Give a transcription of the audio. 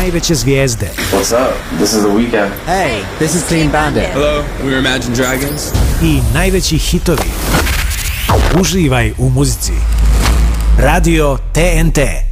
najveće zvijezde. What's up? This is The Weeknd. Hey, this is Clean Bandit. Hello, we're Imagine Dragons. I najveći hitovi. Uživaj u muzici. Radio TNT.